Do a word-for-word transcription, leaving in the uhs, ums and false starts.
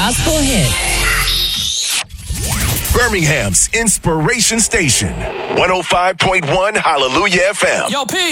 gospel hit. Birmingham's Inspiration Station, one oh five point one Hallelujah F M. Yo, P.